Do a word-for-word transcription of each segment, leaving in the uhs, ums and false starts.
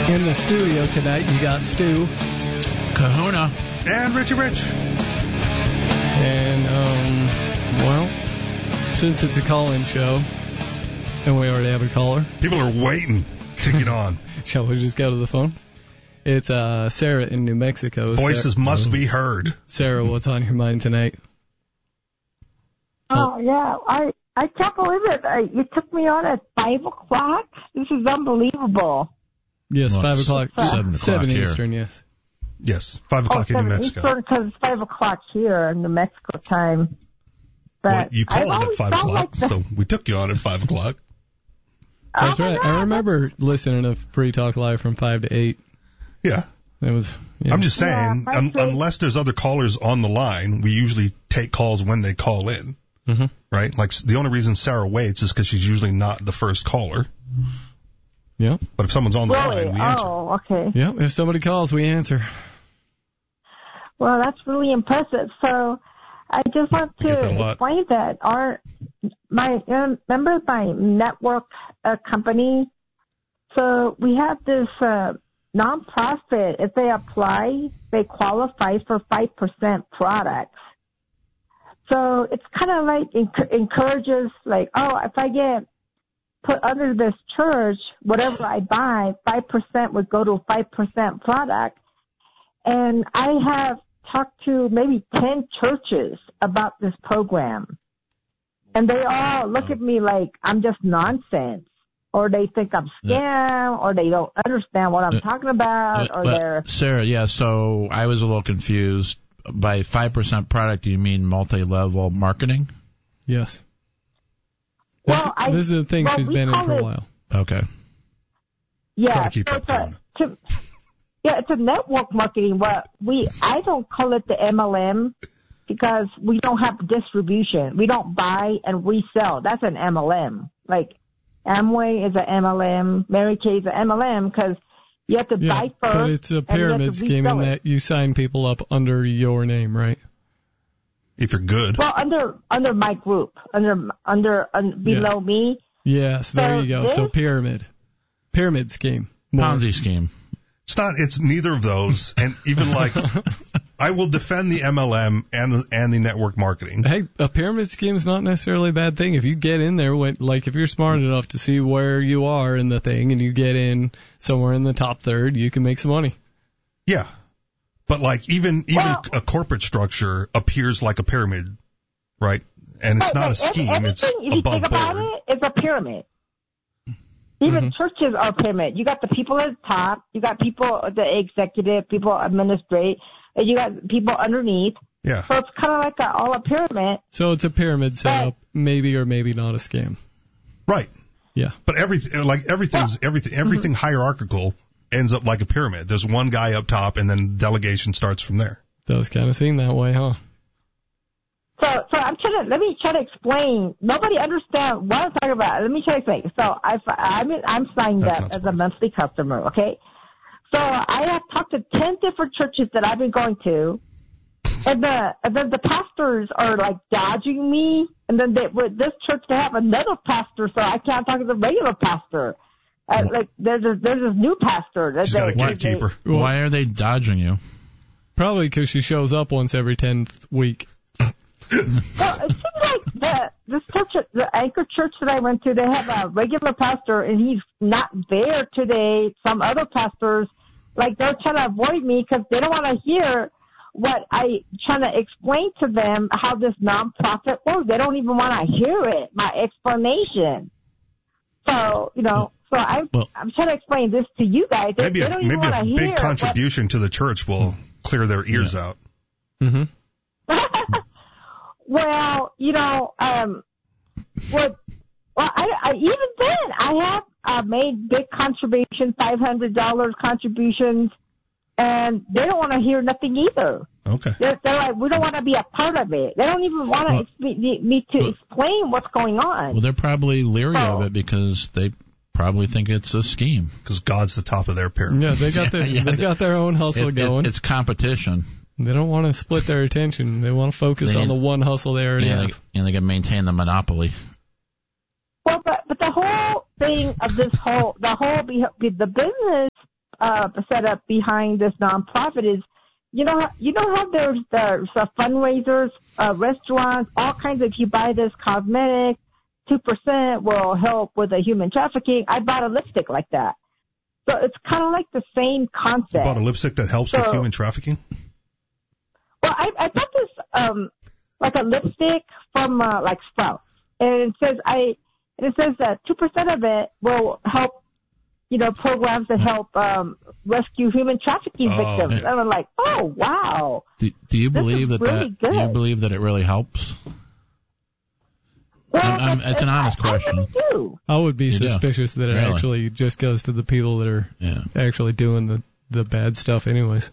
In the studio tonight, you got Stu, Kahuna, and Richie Rich. And, um, well, since it's a call-in show, and we already have a caller. People are waiting to get on. Shall we just go to the phone? It's uh, Sarah in New Mexico. Voices Sarah, must be heard. Sarah, what's on your mind tonight? Oh, yeah. I, I can't believe it. I, you took me on at five o'clock? This is unbelievable. Yes, well, five o'clock. Seven o'clock Seven here. Eastern, yes. Yes, five o'clock oh, in New Mexico. Eastern, because it's five o'clock here in New Mexico time. But Well, you I've called at always five felt o'clock, like the- so we took you on at five o'clock. That's Oh, right. no, I remember listening to Free Talk Live from five to eight. Yeah. It was. Yeah. I'm just saying, Yeah, un- I see. unless there's other callers on the line, we usually take calls when they call in, Mm-hmm. right? Like, the only reason Sarah waits is because she's usually not the first caller. Yeah. But if someone's on the Really? line, we answer. Oh, okay. Yeah. If somebody calls, we answer. Well, that's really impressive. So I just want I get that a to lot. explain that our my um, remember my network uh, company. So we have this uh, nonprofit. If they apply, they qualify for five percent products. So it's kind of like enc- encourages, like, oh, if I get put under this church, whatever I buy, five percent would go to five percent product. And I have talked to maybe ten churches about this program. And they all look at me like I'm just nonsense. Or they think I'm scam, or they don't understand what I'm talking about, or But, they're... Sarah, yeah, so I was a little confused. By five percent product, do you mean multi-level marketing? Yes. This, Well, I- this is a thing well, she's we been in call for a it- while. Okay. Yeah, Try to keep so up, it's a, Donna. to, yeah, it's a network marketing. What we I don't call it the M L M because we don't have distribution. We don't buy and resell. That's an M L M. Like Amway is an M L M, Mary Kay is an M L M because you have to Yeah, buy first. but it's a and you have pyramid to scheme in resell it. that you sign people up under your name, right? If you're good. Well, under under my group, under under un, below me. Yes, there So you go. So this- pyramid. Pyramid scheme. More. Ponzi scheme. It's not, it's neither of those. And even like, I will defend the M L M and the, and the network marketing. Hey, a pyramid scheme is not necessarily a bad thing. If you get in there, when, like if you're smart enough to see where you are in the thing and you get in somewhere in the top third, you can make some money. Yeah. But like even, even Well- a corporate structure appears like a pyramid, right? And it's Right, not a right. scheme, Everything, it's if you above think about board. it, it's a pyramid. Even Mhm. churches are pyramid. You got the people at the top, you got people, the executive, people administrate, and you got people underneath. Yeah. So it's kind of like a, all a pyramid. So it's a pyramid setup, maybe or maybe not a scam. Right. Yeah. But everything, like everything's, everything, everything hierarchical ends up like a pyramid. There's one guy up top and then delegation starts from there. Does kind of seem that way, huh? So, so I'm trying to, let me try to explain. Nobody understands what I'm talking about. Let me try to explain. So I, I'm, I'm signed That's up not as a smart. monthly customer, okay? So I have talked to ten different churches that I've been going to, and the, and then the pastors are like dodging me, and then they, with this church they have another pastor, so I can't talk to the regular pastor. Uh, like there's a, there's this new pastor. that She's got a they- gatekeeper. Well- Why are they dodging you? Probably because she shows up once every tenth week. Well, it seems like the this church, the Anchor Church that I went to, they have a regular pastor, and he's not there today. Some other pastors, like they're trying to avoid me because they don't want to hear what I trying to explain to them how this nonprofit works. They don't even want to hear it, my explanation. So you know, so I'm Well- I'm trying to explain this to you guys. They, Maybe they a, don't even maybe want to a hear big contribution to the church will clear their ears out. Mm-hmm. What, well, you know, um, what, well, I, I even then I have uh, made big contributions, five hundred dollars contributions, and they don't want to hear nothing either. Okay. They're, they're like, we don't want to be a part of it. They don't even want Well- to me, me to well- explain what's going on. Well, they're probably leery Oh. of it because they probably think it's a scheme. Because God's the top of their pyramid. Yeah, they got their Yeah, yeah, they got their own hustle It- it- going. it's competition. They don't want to split their attention. They want to focus They- on the one hustle they already And they, have. and they can maintain the monopoly. Well, but but the whole thing of this whole the whole be, the business uh, setup behind this nonprofit is, you know, you know how there's there's uh, fundraisers, uh, restaurants, all kinds of. If you buy this cosmetic, two percent will help with the human trafficking. I bought a lipstick like that, so it's kind of like the same concept. You bought a lipstick that helps so, with human trafficking? Well, I, I bought this um like a lipstick from uh, like Sprouts, and it says I and it says that two percent of it will help. You know, programs that help um, rescue human trafficking Oh, victims. yeah. And I'm like, oh wow. Do, do you This believe is that really that? Do you good. believe that it really helps? Well, I'm- I'm- that's- it's an honest I, question. I really do. I would be You do? suspicious that it Really? actually just goes to the people that are Yeah. actually doing the, the bad stuff anyways.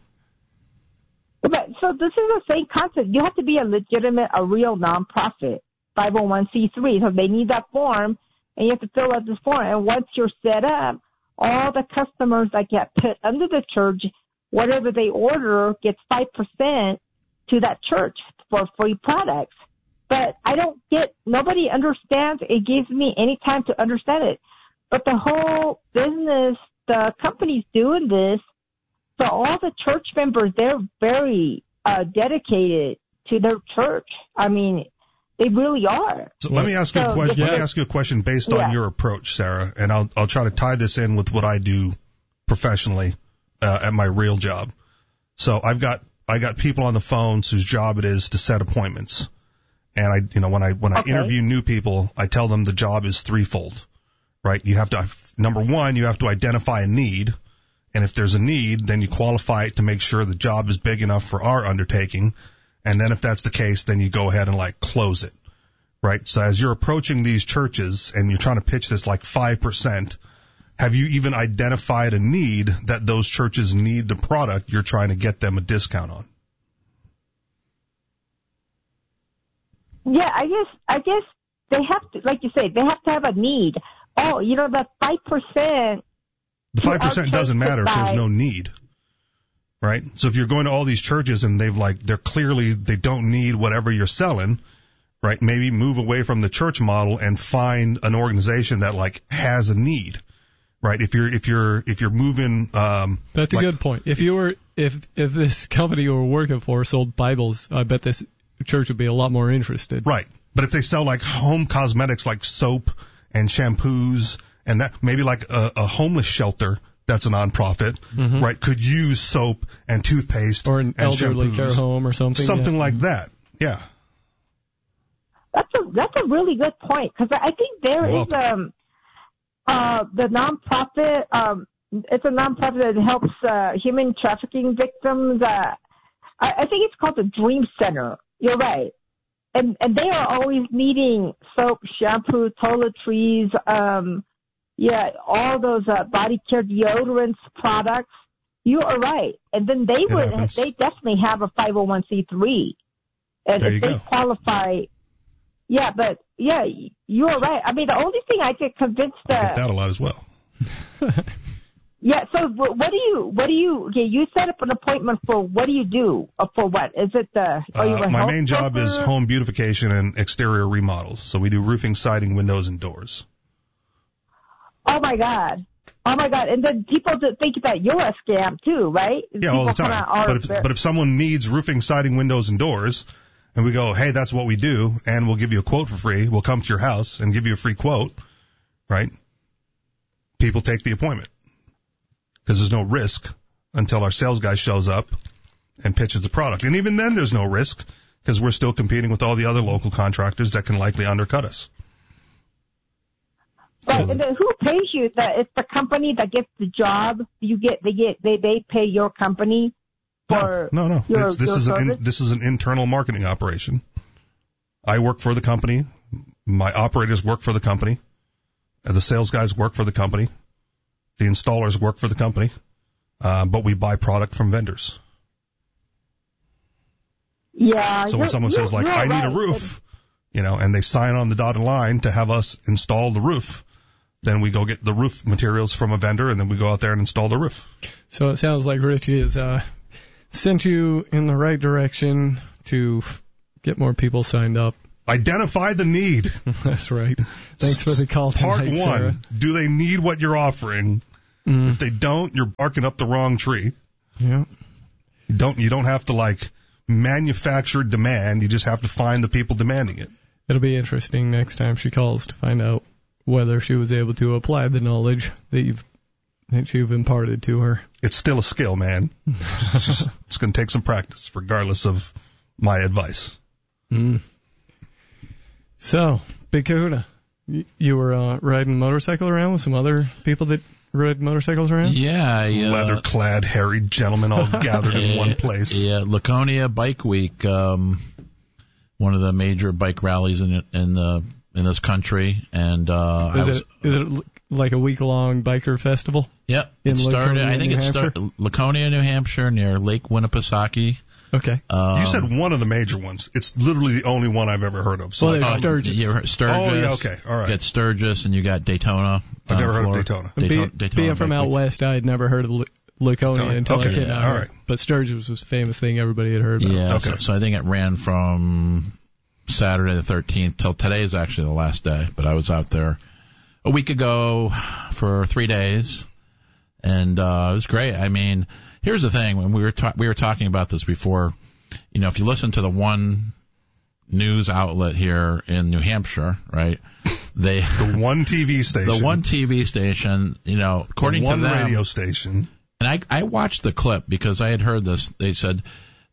But so this is the same concept. You have to be a legitimate, a real nonprofit, five oh one c three. So they need that form, and you have to fill out this form. And once you're set up, all the customers that get put under the church, whatever they order gets five percent to that church for free products. But I don't get, nobody understands. It gives me any time to understand it. But the whole business, the company's doing this, so all the church members, they're very uh, dedicated to their church. I mean, they really are. So let me ask you a So, question. Let me yeah. ask you a question based Yeah. on your approach, Sarah, and I'll I'll try to tie this in with what I do professionally uh, at my real job. So I've got I got people on the phones whose job it is to set appointments, and I you know when I when I Okay. interview new people, I tell them the job is threefold, right? You have to number one, you have to identify a need, and if there's a need, then you qualify it to make sure the job is big enough for our undertaking. And then if that's the case, then you go ahead and like close it, right? So as you're approaching these churches and you're trying to pitch this like five percent, have you even identified a need that those churches need the product you're trying to get them a discount on? Yeah, I guess, I guess they have to, like you say, they have to have a need. Oh, you know, that five percent. The five percent doesn't matter if there's buy- no need, right? So if you're going to all these churches and they've like, they're clearly, they don't need whatever you're selling, right? Maybe move away from the church model and find an organization that like has a need, right? If you're, if you're, if you're moving, um, That's a like- good point. If you were, if if this company you were working for sold Bibles, I bet this church would be a lot more interested. right. But if they sell like home cosmetics like soap and shampoos and that, maybe like a, a homeless shelter that's a nonprofit, Mhm. right, could use soap and toothpaste Or an and elderly shampoos, care home or something. something yeah. like that. Yeah. That's a that's a really good point, because I think there You're is welcome. um uh the nonprofit um it's a nonprofit that helps uh, human trafficking victims. Uh, I, I think it's called the Dream Center. You're right, and and they are always needing soap, shampoo, toiletries, um yeah, all those uh, body care deodorants products. You are right, and then they It would happens. they definitely have a five oh one c three, and There if you they go. qualify. Yeah, but yeah, you are right. I mean, the only thing I get convinced I get that. that a lot as well. Yeah. So wh- what do you? What do you? Okay, you set up an appointment for what do you do? Uh, for what is it? The are you Uh, a my health main job is broker? home beautification and exterior remodels. So we do roofing, siding, windows, and doors. Oh my god. Oh my god. And then people that think that you're a scam too, right? Yeah, all the People kinda time. are But if, very- but if someone needs roofing, siding, windows, and doors, and we go, hey, that's what we do, and we'll give you a quote for free, we'll come to your house and give you a free quote, right? People take the appointment because there's no risk until our sales guy shows up and pitches the product. And even then there's no risk because we're still competing with all the other local contractors that can likely undercut us. Right, and then who pays you? The it's the company that gets the job. You get they get they they pay your company for No, no, no. your, It's, this your is an service? in, this is an internal marketing operation. I work for the company. My operators work for the company. And the sales guys work for the company. The installers work for the company. Uh, but we buy product from vendors. Yeah. So when you're- someone you're- says like, you're I need a right. roof, you know, and they sign on the dotted line to have us install the roof, then we go get the roof materials from a vendor and then we go out there and install the roof. So it sounds like Richie has uh, sent you in the right direction to f- get more people signed up. Identify the need. That's right. Thanks for the call Part tonight, one, Sarah. do they need what you're offering? Mm. If they don't, you're barking up the wrong tree. Yeah. You don't you don't have to like manufacture demand. You just have to find the people demanding it. It'll be interesting next time she calls to find out whether she was able to apply the knowledge that you've that you've imparted to her. It's still a skill, man. It's, just, it's going to take some practice, regardless of my advice. Mm. So, Big Kahuna, you, you were uh, riding a motorcycle around with some other people that ride motorcycles around? Yeah. I, uh, Leather-clad, hairy gentlemen all gathered in one place. Yeah, Laconia Bike Week, um, one of the major bike rallies in in the in this country, and uh, is I was, it is it like a week long biker festival? Yep, in it started. Laconia, I think New it started Laconia, New Hampshire, near Lake Winnipesaukee. Okay. Um, You said one of the major ones. It's literally the only one I've ever heard of. So Well, like, there's Oh, Sturgis. you heard Sturgis. Oh, yeah, okay, all right. You got Sturgis, and you got Daytona. I've uh, never heard of Florida. Daytona. Be, Daytona, Daytona being from Bike out Week. west, I had never heard of L- Laconia Okay, until okay, I came yeah, out all here. right. But Sturgis was a famous thing everybody had heard about. Yeah, Okay. so, so I think it ran from Saturday the thirteenth till today is actually the last day. But I was out there a week ago for three days, and uh, it was great. I mean, here's the thing: when we were ta- we were talking about this before, you know, if you listen to the one news outlet here in New Hampshire, right? They the one T V station. the one T V station, you know, according the one to them, radio station. and I, I watched the clip because I had heard this. They said,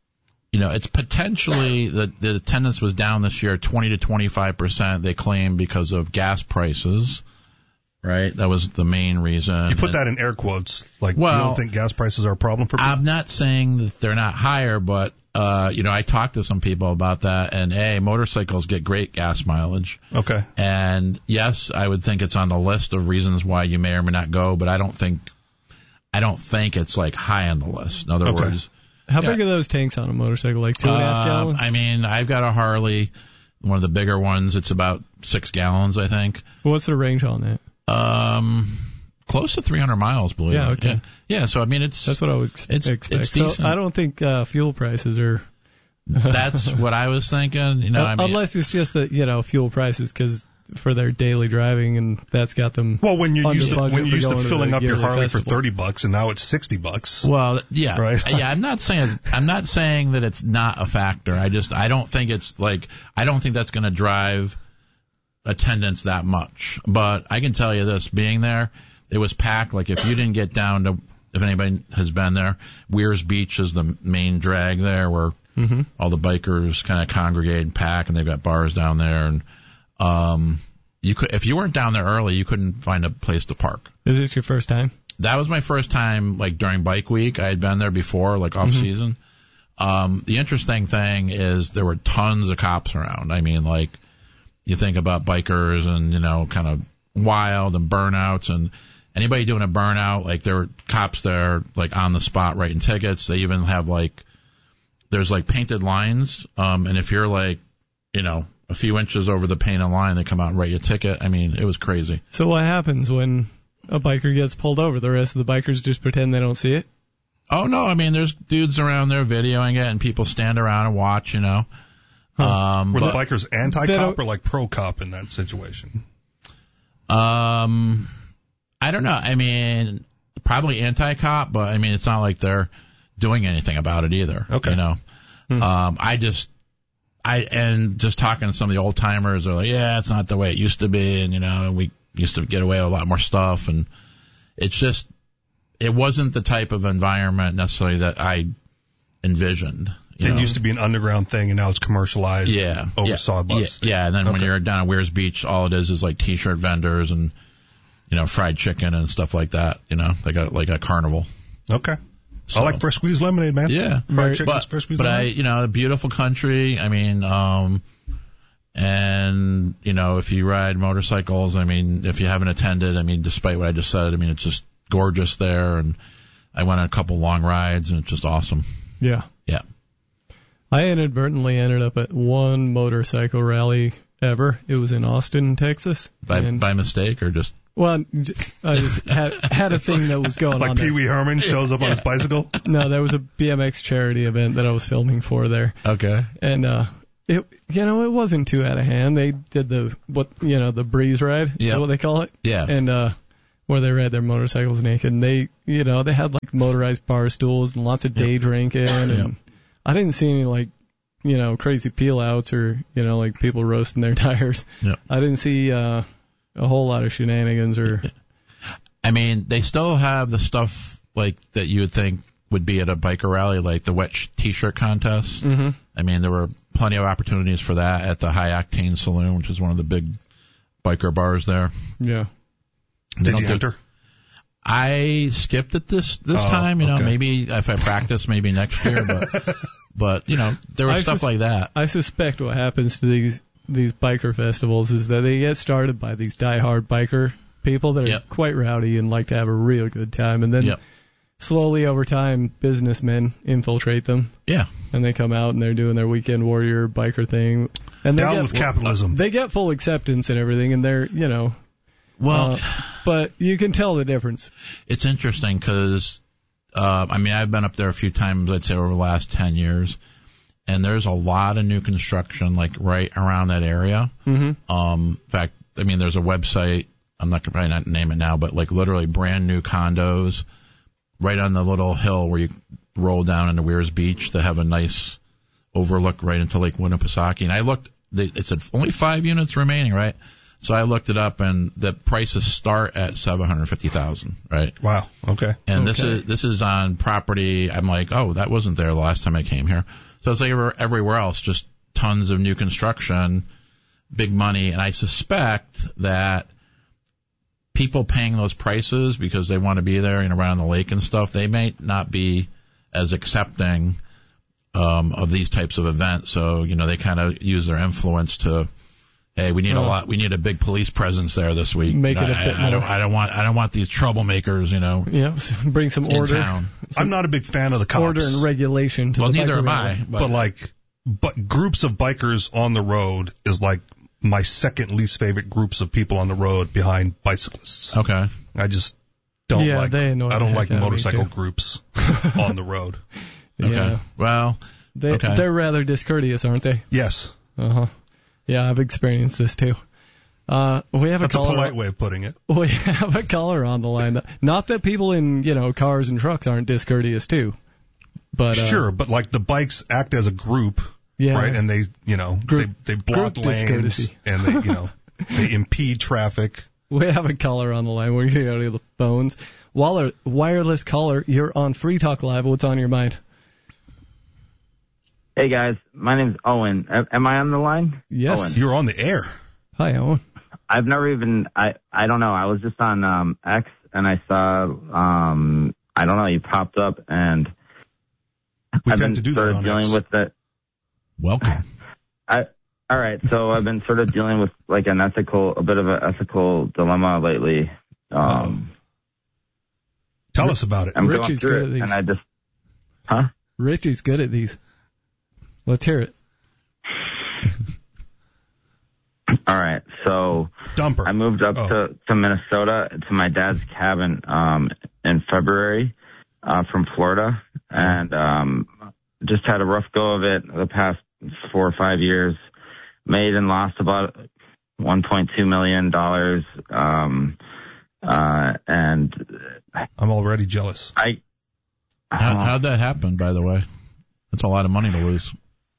you know, it's potentially that the attendance was down this year twenty to twenty-five percent, they claim, because of gas prices, right? That was the main reason. You put And that in air quotes. Like, you Well, don't think gas prices are a problem for people? I'm not saying that they're not higher, but, uh, you know, I talked to some people about that, and, A, motorcycles get great gas mileage. Okay. And, yes, I would think it's on the list of reasons why you may or may not go, but I don't think I don't think it's, like, high on the list. In other Okay. words, How Yeah. big are those tanks on a motorcycle? Like two and a half Uh, gallons? I mean, I've got a Harley, one of the bigger ones. It's about six gallons, I think. What's the range on that? Um, close to three hundred miles, believe Yeah, it. okay. Yeah, yeah, so I mean, it's That's what I was It's- expect. it's so decent. I don't think uh, fuel prices are. that's what I was thinking. You know, I mean, Unless it's just that, you know, fuel prices because for their daily driving, and that's got them. Well, when you're under used to budget when you're for used to going to filling the up your yearly Harley festival. for thirty bucks, and now it's sixty bucks. well, yeah, Right. yeah. I'm not saying I'm not saying that it's not a factor. I just I don't think it's like I don't think that's going to drive attendance that much. But I can tell you this: being there, it was packed. Like if you didn't get down to, if anybody has been there, Weirs Beach is the main drag there, where Mm-hmm. all the bikers kind of congregate and pack, and they've got bars down there. And um, you could, if you weren't down there early, you couldn't find a place to park. Is this your first time? That was my first time, like during Bike Week. I had been there before, like off Mm-hmm. season. Um, the interesting thing is there were tons of cops around. I mean, like you think about bikers and you know, kind of wild and burnouts, and anybody doing a burnout, like there were cops there, like on the spot writing tickets. They even have like there's like painted lines, um, and if you're like, you know, a few inches over the painted line, they come out and write you a ticket. I mean, it was crazy. So what happens when a biker gets pulled over? The rest of the bikers just pretend they don't see it? Oh no, I mean, there's dudes around there videoing it, and people stand around and watch, you know. Um, Were but, the bikers They anti-cop don't- or like pro-cop in that situation? um, I don't know. I mean, probably anti-cop, but I mean, it's not like they're doing anything about it either. Okay. You know, Hmm. um, I just, I, and just talking to some of the old timers, they're like, yeah, it's not the way it used to be. And, you know, we used to get away with a lot more stuff. And it's just, it wasn't the type of environment necessarily that I envisioned. You It know? used to be an underground thing, and now it's commercialized. Yeah. and Oversaw by yeah, the state. yeah, and then when Okay. you're down at Weirs Beach, all it is is like T-shirt vendors and, you know, fried chicken and stuff like that, you know, like a, like a carnival. Okay. So, I like fresh squeezed lemonade, man. Yeah. Fried chicken, But, fresh squeezed but I, lemonade. you know, a beautiful country. I mean, um, and, you know, if you ride motorcycles, I mean, if you haven't attended, I mean, despite what I just said, I mean, it's just gorgeous there. And I went on a couple long rides, and it's just awesome. Yeah. Yeah. I inadvertently ended up at one motorcycle rally ever. It was in Austin, Texas. By, and, by mistake or just, well, j- I just had, had a thing that was going Like on Pee there. Wee Herman shows up on his bicycle. No, there was a B M X charity event that I was filming for there. okay. And, uh, it, you know, it wasn't too out of hand. They did the, what, you know, the breeze ride. Is Yeah. that what they call it? Yeah. And, uh, where they ride their motorcycles naked. And they, you know, they had like motorized bar stools and lots of day yep. drinking. And yep. I didn't see any like, you know, crazy peel outs or, you know, like people roasting their tires. Yep. I didn't see uh, a whole lot of shenanigans or. I mean, they still have the stuff like that you would think would be at a biker rally, like the wet sh- t-shirt contest. Mm-hmm. I mean, there were plenty of opportunities for that at the High Octane Saloon, which is one of the big biker bars there. Yeah. They Did you do, enter? I skipped it this this oh, time. You know, okay. maybe if I practice, maybe next year. But but you know, there was I stuff sus- like that. I suspect what happens to these these biker festivals is that they get started by these diehard biker people that are yep. quite rowdy and like to have a real good time, and then yep. slowly over time, businessmen infiltrate them. Yeah, and they come out and they're doing their weekend warrior biker thing. And they down get, with capitalism. They get full acceptance and everything, and they're you know. Well, uh, but you can tell the difference. It's interesting because, uh, I mean, I've been up there a few times, I'd say, over the last ten years, and there's a lot of new construction, like, right around that area. Mm-hmm. Um, in fact, I mean, there's a website, I'm not going to probably not name it now, but, like, literally brand new condos right on the little hill where you roll down into Weirs Beach that have a nice overlook right into Lake Winnipesaukee. And I looked, they, it said only five units remaining, right? So I looked it up, and the prices start at seven hundred fifty thousand dollars, right? Wow. Okay. And okay. this is this is on property. I'm like, oh, that wasn't there the last time I came here. So it's like everywhere else, just tons of new construction, big money, and I suspect that people paying those prices because they want to be there and around the lake and stuff, they may not be as accepting um, of these types of events. So you know, they kind of use their influence to. Hey, we need uh, a lot. We need a big police presence there this week. Make it I, a bit I, more. I don't. I don't want. I don't want these troublemakers. You know. Yeah, bring some in order. Town. Some I'm not a big fan of the cops. Order and regulation. To well, the neither biker am rally. I. But, but like, but groups of bikers on the road is like my second least favorite groups of people on the road behind bicyclists. Okay. I just don't yeah, like. They annoy I don't the like heck out of me, motorcycle too. groups on the road. Okay. Yeah. Well. They, okay. They're rather discourteous, aren't they? Yes. Uh huh. Yeah, I've experienced this too. Uh, we have That's a, a caller, polite way of putting it. We have a caller on the line. Not that people in, you know, cars and trucks aren't discourteous too, but uh, sure, but like the bikes act as a group, yeah, right? And they, you know, group, they they block group lanes discourtesy. and they, you know, they impede traffic. We have a caller on the line. We're going to go to the phones. Waller, wireless caller, you're on Free Talk Live. What's on your mind? Hey guys, my name's Owen. A- am I on the line? Yes, Owen. You're on the air. Hi, Owen. I've never even, I, I don't know, I was just on um, X and I saw, um, I don't know, you popped up and We I've tend been to do sort that of on dealing X. with the, Welcome. I, all right, so I've been sort of dealing with like an ethical, a bit of an ethical dilemma lately. Um, Tell us about it. I'm Richie's going through good it at these. and I just, huh? Richie's good at these. Let's hear it. All right, so Dumper. I moved up Oh. to, to Minnesota to my dad's cabin um, in February uh, from Florida, and um, just had a rough go of it the past four or five years. Made and lost about one point two million dollars, um, uh, and I'm already jealous. I. How, how'd that happen, by the way? That's a lot of money to lose.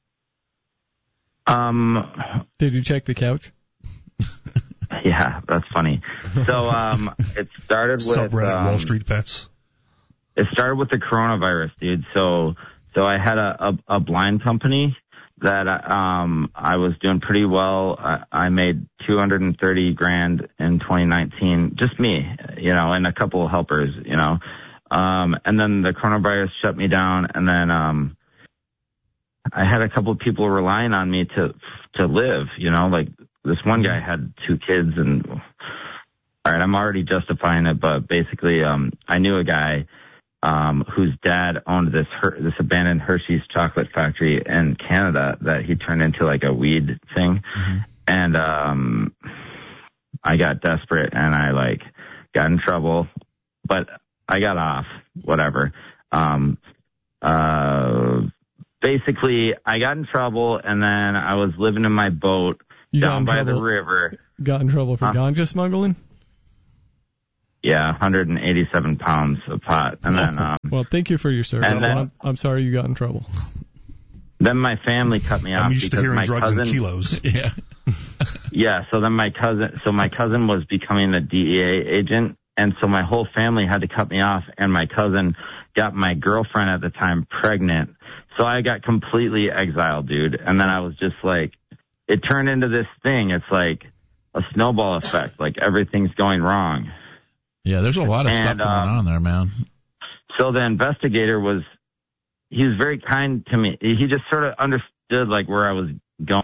Um. Did you check the couch? Yeah, that's funny. So um, it started with Subreddit um, Wall Street Bets. It started with the coronavirus, dude. So, so I had a, a, a blind company that um I was doing pretty well. I, I made two hundred thirty grand in twenty nineteen, just me, you know, and a couple of helpers, you know. Um, and then the coronavirus shut me down, and then um, I had a couple of people relying on me to to live, you know, like this one guy had two kids, and all right, I'm already justifying it, but basically, um, I knew a guy. Um, whose dad owned this Her- this abandoned Hershey's chocolate factory in Canada that he turned into like a weed thing. Mm-hmm. And um, I got desperate and I like got in trouble, but I got off, whatever. Um, uh, basically, I got in trouble and then I was living in my boat You got down in by trouble- the river. Got in trouble for Huh? ganja smuggling? yeah, one hundred eighty-seven pounds a pot. And then, um, well, thank you for your service. And then, I'm, I'm sorry you got in trouble. Then my family cut me off I'm used because to hearing my drugs cousin, in kilos. Yeah. yeah, so then my cousin, so my cousin was becoming a D E A agent, and so my whole family had to cut me off, and my cousin got my girlfriend at the time pregnant. So I got completely exiled, dude. And then I was just like, it turned into this thing. It's like a snowball effect. Like everything's going wrong. Yeah, there's a lot of and, stuff going um, on there, man. So the investigator was, he was very kind to me. He just sort of understood like where I was going.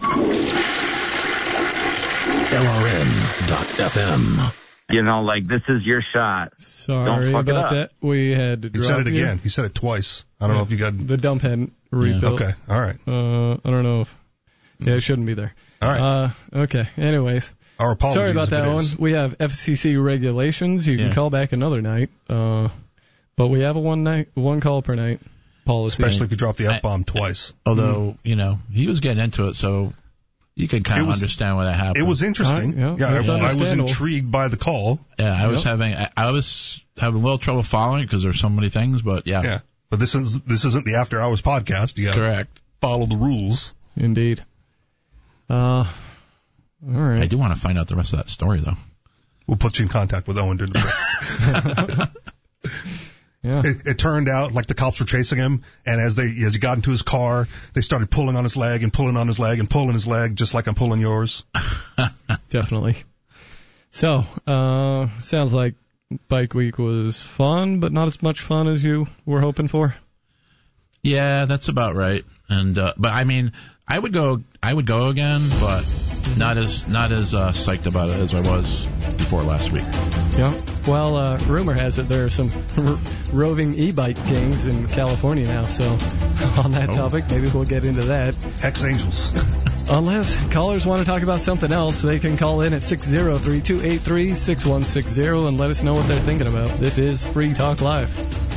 L R N dot F M. You know, like, this is your shot. Sorry Don't fuck about it up. that. We had to He drop said it you. again. He said it twice. I don't Yeah. know if you got... The dump hadn't rebuilt. Okay, all right. Uh, I don't know if... Yeah, it shouldn't be there. All right. Uh, okay, anyways. Our apologies. Sorry about if that it one. is. We have F C C regulations. You can Yeah. call back another night. Uh, but we have a one night, one call per night policy. Especially if you drop the F-bomb twice. Although, you know, he was getting into it, so you could kind It of was- understand why that happened. It was interesting. All right, yeah, it's I, I was understandable. intrigued by the call. Yeah, I was Yep. having I, I was having a little trouble following because there's so many things, but yeah, Yeah. But this is this isn't the After Hours podcast. You got to correct. follow the rules. Indeed. Uh, all right. I do want to find out the rest of that story, though. We'll put you in contact with Owen during the break. Yeah. It, it turned out like the cops were chasing him, and as they as he got into his car, they started pulling on his leg and pulling on his leg and pulling his leg, just like I'm pulling yours. Definitely. So, uh, sounds like Bike Week was fun, but not as much fun as you were hoping for. Yeah, that's about right. And uh, but I mean, I would go, I would go again, but not as not as uh, psyched about it as I was before last week. Yeah. Well, uh, rumor has it there are some r- roving e-bike gangs in California now. So, on that Oh. topic, maybe we'll get into that. Hex Angels. Unless callers want to talk about something else, they can call in at six oh three, two eight three, six one six zero and let us know what they're thinking about. This is Free Talk Live.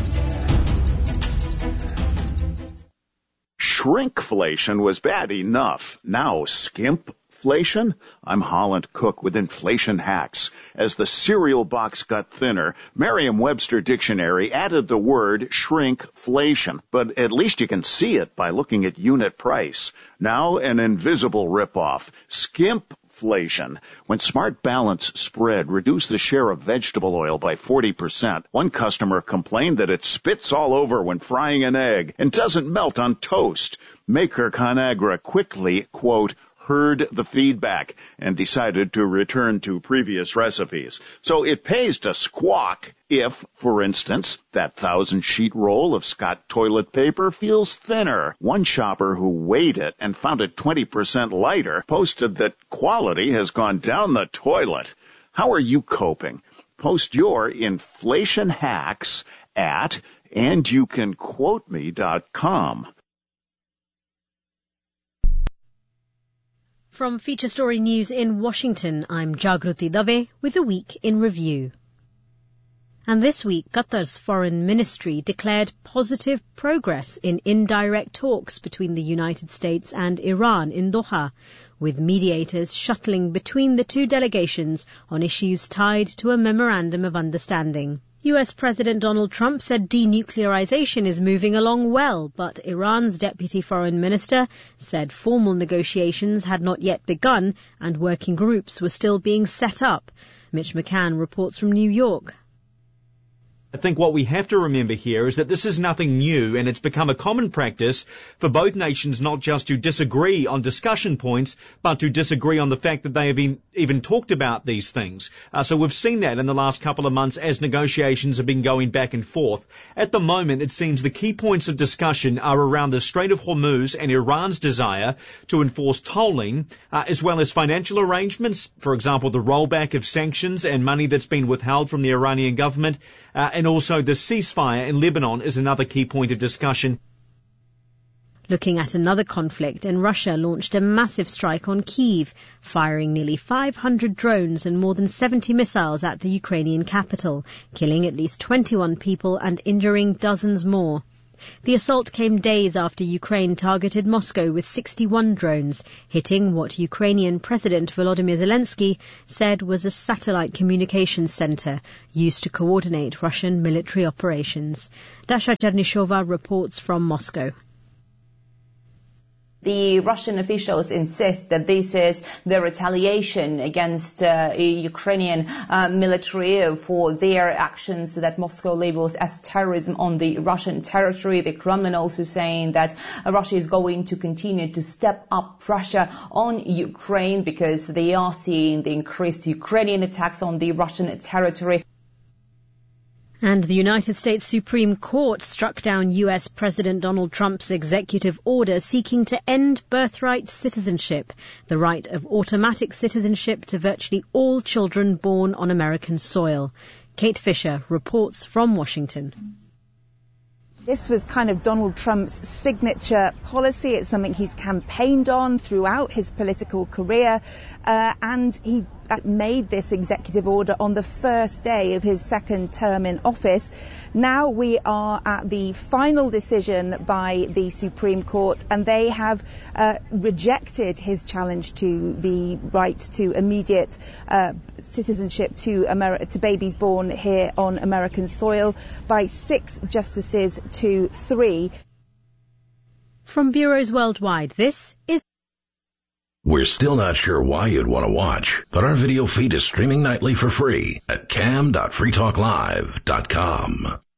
Shrinkflation was bad enough. Now skimpflation? I'm Holland Cook with Inflation Hacks. As the cereal box got thinner, Merriam-Webster Dictionary added the word shrinkflation, but at least you can see it by looking at unit price. Now an invisible ripoff, skimpflation. When Smart Balance Spread reduced the share of vegetable oil by forty percent, one customer complained that it spits all over when frying an egg and doesn't melt on toast. Maker Conagra quickly, quote, heard the feedback and decided to return to previous recipes. So it pays to squawk if, for instance, that thousand-sheet roll of Scott toilet paper feels thinner. One shopper who weighed it and found it twenty percent lighter posted that quality has gone down the toilet. How are you coping? Post your inflation hacks at and you can quote me dot com. From Feature Story News in Washington, I'm Jagruti Dave with a week in review. And this week, Qatar's foreign ministry declared positive progress in indirect talks between the United States and Iran in Doha, with mediators shuttling between the two delegations on issues tied to a memorandum of understanding. U S President Donald Trump said denuclearization is moving along well, but Iran's deputy foreign minister said formal negotiations had not yet begun and working groups were still being set up. Mitch McCann reports from New York. I think what we have to remember here is that this is nothing new, and it's become a common practice for both nations not just to disagree on discussion points, but to disagree on the fact that they have been, even talked about these things. Uh, so we've seen that in the last couple of months as negotiations have been going back and forth. At the moment, it seems the key points of discussion are around the Strait of Hormuz and Iran's desire to enforce tolling, uh, as well as financial arrangements, for example, the rollback of sanctions and money that's been withheld from the Iranian government, uh, and also the ceasefire in Lebanon is another key point of discussion. Looking at another conflict, and Russia launched a massive strike on Kyiv, firing nearly five hundred drones and more than seventy missiles at the Ukrainian capital, killing at least twenty-one people and injuring dozens more. The assault came days after Ukraine targeted Moscow with sixty-one drones, hitting what Ukrainian President Volodymyr Zelensky said was a satellite communications center used to coordinate Russian military operations. Dasha Chernyshova reports from Moscow. The Russian officials insist that this is the retaliation against uh, Ukrainian uh, military for their actions that Moscow labels as terrorism on the Russian territory. The Kremlin also saying that uh, Russia is going to continue to step up pressure on Ukraine because they are seeing the increased Ukrainian attacks on the Russian territory. And the United States Supreme Court struck down U S President Donald Trump's executive order seeking to end birthright citizenship, the right of automatic citizenship to virtually all children born on American soil. Kate Fisher reports from Washington. This was kind of Donald Trump's signature policy. It's something he's campaigned on throughout his political career, uh, and he made this executive order on the first day of his second term in office. Now we are at the final decision by the Supreme Court, and they have uh, rejected his challenge to the right to immediate uh, citizenship to, Ameri- to babies born here on American soil by six justices to three. From bureaus worldwide, this is We're still not sure why you'd want to watch, but our video feed is streaming nightly for free at cam dot free talk live dot com.